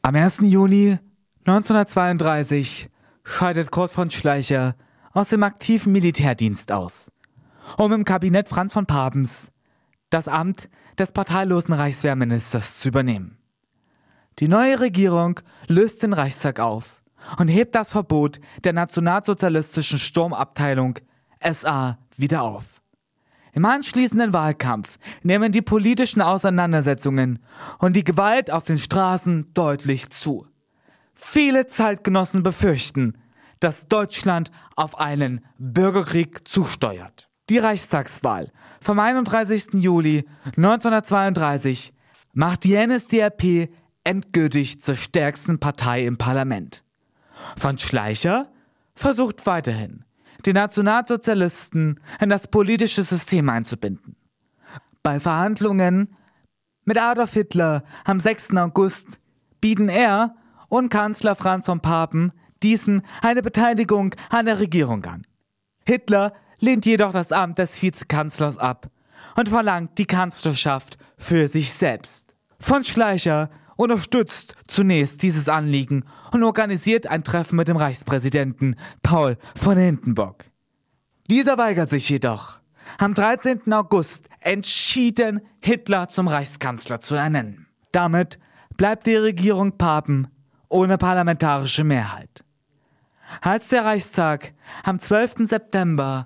Am 1. Juni 1932 scheidet Kurt von Schleicher aus dem aktiven Militärdienst aus, um im Kabinett Franz von Papens das Amt des parteilosen Reichswehrministers zu übernehmen. Die neue Regierung löst den Reichstag auf und hebt das Verbot der nationalsozialistischen Sturmabteilung SA wieder auf. Im anschließenden Wahlkampf nehmen die politischen Auseinandersetzungen und die Gewalt auf den Straßen deutlich zu. Viele Zeitgenossen befürchten, dass Deutschland auf einen Bürgerkrieg zusteuert. Die Reichstagswahl vom 31. Juli 1932 macht die NSDAP endgültig zur stärksten Partei im Parlament. Von Schleicher versucht weiterhin, die Nationalsozialisten in das politische System einzubinden. Bei Verhandlungen mit Adolf Hitler am 6. August bieten er und Kanzler Franz von Papen diesem eine Beteiligung an der Regierung an. Hitler lehnt jedoch das Amt des Vizekanzlers ab und verlangt die Kanzlerschaft für sich selbst. Von Schleicher unterstützt zunächst dieses Anliegen und organisiert ein Treffen mit dem Reichspräsidenten Paul von Hindenburg. Dieser weigert sich jedoch, am 13. August entschieden Hitler zum Reichskanzler zu ernennen. Damit bleibt die Regierung Papen ohne parlamentarische Mehrheit. Als der Reichstag am 12. September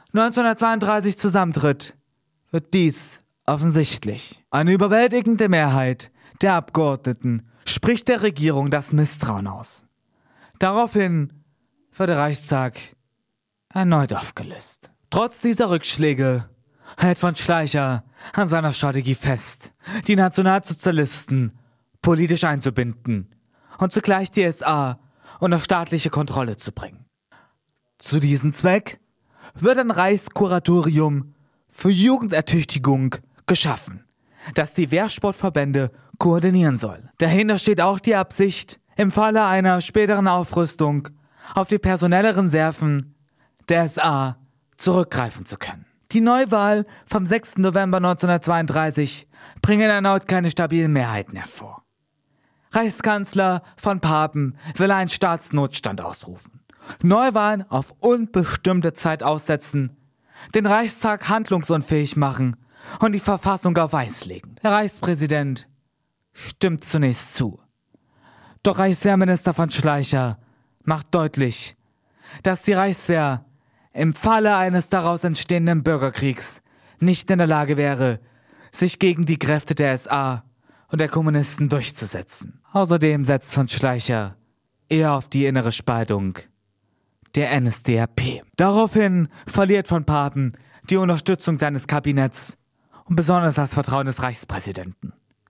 1932 zusammentritt, wird dies offensichtlich. Eine überwältigende Mehrheit der Abgeordneten spricht der Regierung das Misstrauen aus. Daraufhin wird der Reichstag erneut aufgelöst. Trotz dieser Rückschläge hält von Schleicher an seiner Strategie fest, die Nationalsozialisten politisch einzubinden und zugleich die SA unter staatliche Kontrolle zu bringen. Zu diesem Zweck wird ein Reichskuratorium für Jugendertüchtigung geschaffen, das die Wehrsportverbände koordinieren soll. Dahinter steht auch die Absicht, im Falle einer späteren Aufrüstung auf die personelle Reserven der SA zurückgreifen zu können. Die Neuwahl vom 6. November 1932 bringen erneut keine stabilen Mehrheiten hervor. Reichskanzler von Papen will einen Staatsnotstand ausrufen, Neuwahlen auf unbestimmte Zeit aussetzen, den Reichstag handlungsunfähig machen und die Verfassung auf Eis legen. Der Reichspräsident stimmt zunächst zu. Doch Reichswehrminister von Schleicher macht deutlich, dass die Reichswehr im Falle eines daraus entstehenden Bürgerkriegs nicht in der Lage wäre, sich gegen die Kräfte der SA und der Kommunisten durchzusetzen. Außerdem setzt von Schleicher eher auf die innere Spaltung der NSDAP. Daraufhin verliert von Papen die Unterstützung seines Kabinetts und besonders das Vertrauen des Reichspräsidenten.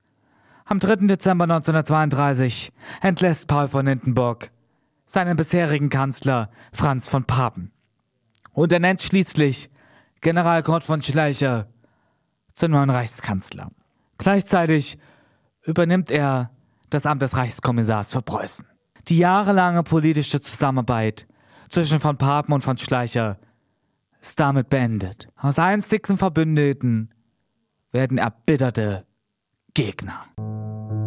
Am 3. Dezember 1932 entlässt Paul von Hindenburg seinen bisherigen Kanzler Franz von Papen und ernennt schließlich General Kurt von Schleicher zum neuen Reichskanzler. Gleichzeitig übernimmt er das Amt des Reichskommissars für Preußen. Die jahrelange politische Zusammenarbeit zwischen von Papen und von Schleicher ist damit beendet. Aus einstigen Verbündeten werden erbitterte Gegner.